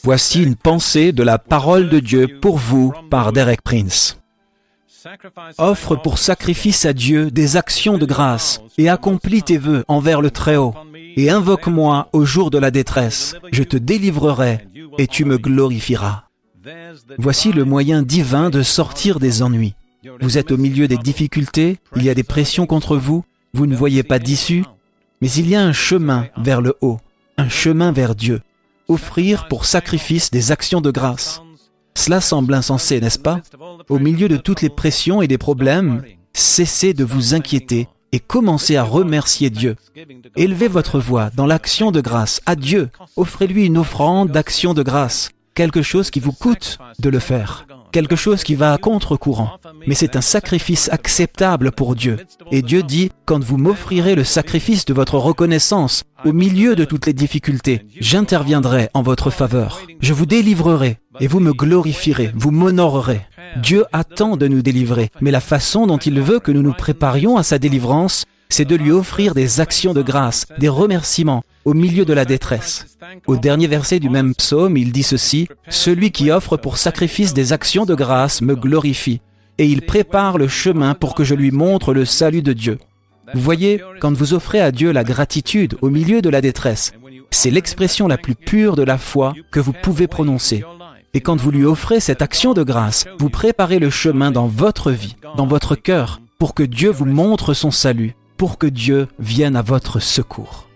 Voici une pensée de la parole de Dieu pour vous par Derek Prince. Offre pour sacrifice à Dieu des actions de grâce et accomplis tes vœux envers le Très-Haut. Et invoque-moi au jour de la détresse. Je te délivrerai et tu me glorifieras. Voici le moyen divin de sortir des ennuis. Vous êtes au milieu des difficultés, il y a des pressions contre vous, vous ne voyez pas d'issue, mais il y a un chemin vers le haut, un chemin vers Dieu. Offrir pour sacrifice des actions de grâce. Cela semble insensé, n'est-ce pas? Au milieu de toutes les pressions et des problèmes, cessez de vous inquiéter et commencez à remercier Dieu. Élevez votre voix dans l'action de grâce à Dieu. Offrez-lui une offrande d'action de grâce. Quelque chose qui vous coûte de le faire. Quelque chose qui va à contre-courant. Mais c'est un sacrifice acceptable pour Dieu. Et Dieu dit, quand vous m'offrirez le sacrifice de votre reconnaissance, au milieu de toutes les difficultés, j'interviendrai en votre faveur. Je vous délivrerai et vous me glorifierez, vous m'honorerez. Dieu attend de nous délivrer, mais la façon dont il veut que nous nous préparions à sa délivrance, c'est de lui offrir des actions de grâce, des remerciements, au milieu de la détresse. Au dernier verset du même psaume, il dit ceci, « Celui qui offre pour sacrifice des actions de grâce me glorifie, et il prépare le chemin pour que je lui montre le salut de Dieu. » Vous voyez, quand vous offrez à Dieu la gratitude au milieu de la détresse, c'est l'expression la plus pure de la foi que vous pouvez prononcer. Et quand vous lui offrez cette action de grâce, vous préparez le chemin dans votre vie, dans votre cœur, pour que Dieu vous montre son salut, pour que Dieu vienne à votre secours.